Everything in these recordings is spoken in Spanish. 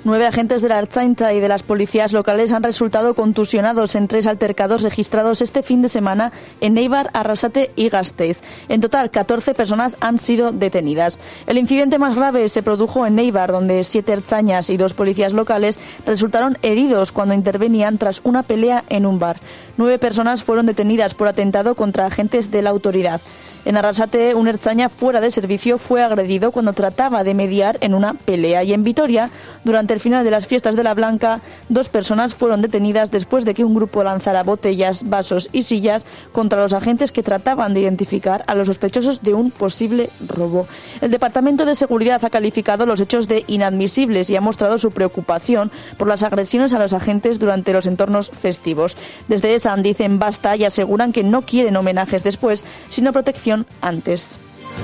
9 agentes de la Ertzaintza y de las policías locales han resultado contusionados en 3 altercados registrados este fin de semana en Eibar, Arrasate y Gasteiz. En total, 14 personas han sido detenidas. El incidente más grave se produjo en Eibar, donde 7 ertzainas y 2 policías locales resultaron heridos cuando intervenían tras una pelea en un bar. 9 personas fueron detenidas por atentado contra agentes de la autoridad. En Arrasate, un ertzaina fuera de servicio fue agredido cuando trataba de mediar en una pelea. Y en Vitoria, durante el final de las fiestas de la Blanca, 2 personas fueron detenidas después de que un grupo lanzara botellas, vasos y sillas contra los agentes que trataban de identificar a los sospechosos de un posible robo. El Departamento de Seguridad ha calificado los hechos de inadmisibles y ha mostrado su preocupación por las agresiones a los agentes durante los entornos festivos. Desde ESAN dicen basta y aseguran que no quieren homenajes después, sino protección antes.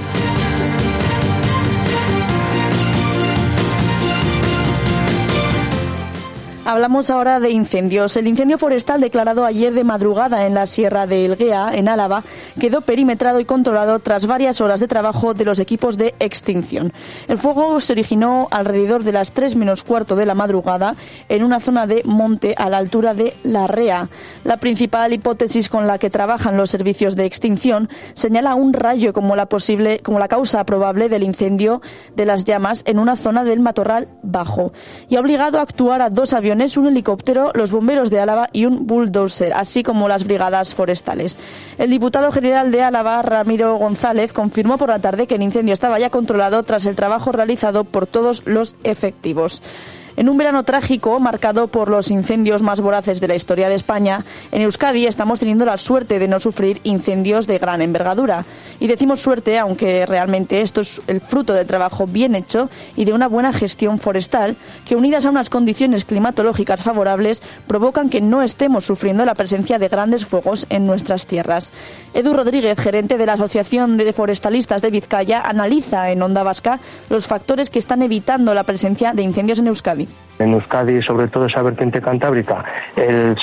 Hablamos ahora de incendios. El incendio forestal declarado ayer de madrugada en la Sierra de Elguea, en Álava, quedó perimetrado y controlado tras varias horas de trabajo de los equipos de extinción. El fuego se originó alrededor de las 3 menos cuarto de la madrugada en una zona de monte a la altura de La Rea. La principal hipótesis con la que trabajan los servicios de extinción señala un rayo como la causa probable del incendio de las llamas en una zona del matorral bajo, y ha obligado a actuar a 2 aviones, un helicóptero, los bomberos de Álava y un bulldozer, así como las brigadas forestales. El diputado general de Álava, Ramiro González, confirmó por la tarde que el incendio estaba ya controlado tras el trabajo realizado por todos los efectivos. En un verano trágico, marcado por los incendios más voraces de la historia de España, en Euskadi estamos teniendo la suerte de no sufrir incendios de gran envergadura. Y decimos suerte, aunque realmente esto es el fruto del trabajo bien hecho y de una buena gestión forestal, que unidas a unas condiciones climatológicas favorables, provocan que no estemos sufriendo la presencia de grandes fuegos en nuestras tierras. Edu Rodríguez, gerente de la Asociación de Forestalistas de Vizcaya, analiza en Onda Vasca los factores que están evitando la presencia de incendios en Euskadi. En Euskadi, sobre todo esa vertiente cantábrica, el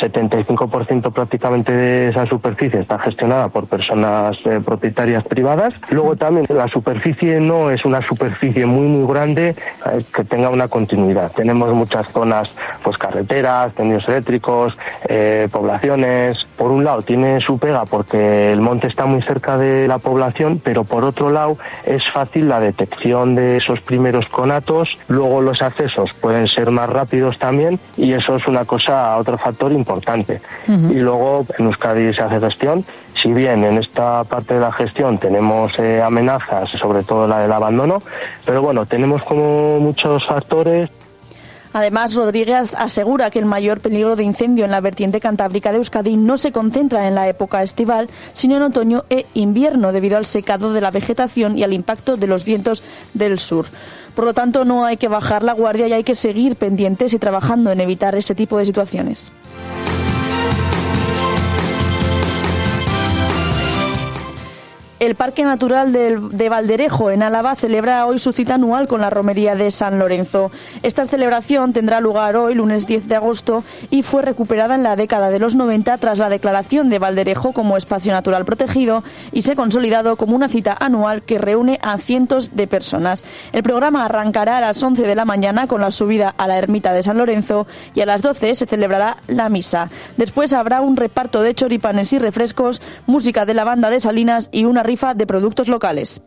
75% prácticamente de esa superficie está gestionada por personas propietarias privadas. Luego también la superficie no es una superficie muy grande que tenga una continuidad. Tenemos muchas zonas, pues carreteras, tendidos eléctricos, poblaciones. Por un lado tiene su pega porque el monte está muy cerca de la población, pero por otro lado es fácil la detección de esos primeros conatos. Luego los accesos pueden ser más rápidos también, y eso es otro factor importante. Y luego en Euskadi se hace gestión. Si bien en esta parte de la gestión tenemos amenazas, sobre todo la del abandono, pero bueno, tenemos como muchos factores. Además, Rodríguez asegura que el mayor peligro de incendio en la vertiente cantábrica de Euskadi no se concentra en la época estival, sino en otoño e invierno, debido al secado de la vegetación y al impacto de los vientos del sur. Por lo tanto, no hay que bajar la guardia y hay que seguir pendientes y trabajando en evitar este tipo de situaciones. El Parque Natural de Valderejo, en Álava, celebra hoy su cita anual con la Romería de San Lorenzo. Esta celebración tendrá lugar hoy, lunes 10 de agosto, y fue recuperada en la década de los 90 tras la declaración de Valderejo como espacio natural protegido, y se ha consolidado como una cita anual que reúne a cientos de personas. El programa arrancará a las 11 de la mañana con la subida a la ermita de San Lorenzo, y a las 12 se celebrará la misa. Después habrá un reparto de choripanes y refrescos, música de la banda de Salinas y una rifa de productos locales.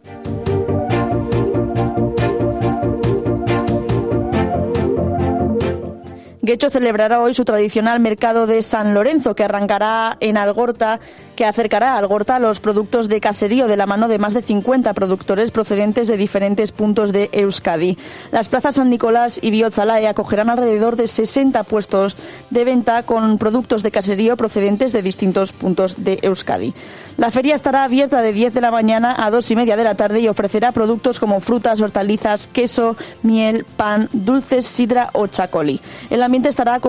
Getxo celebrará hoy su tradicional mercado de San Lorenzo, que arrancará en Algorta, que acercará a Algorta los productos de caserío de la mano de más de 50 productores procedentes de diferentes puntos de Euskadi. Las plazas San Nicolás y Bihotzalae acogerán alrededor de 60 puestos de venta con productos de caserío procedentes de distintos puntos de Euskadi. La feria estará abierta de 10 de la mañana a 2:30 de la tarde y ofrecerá productos como frutas, hortalizas, queso, miel, pan, dulces, sidra o chacoli. El ambiente estará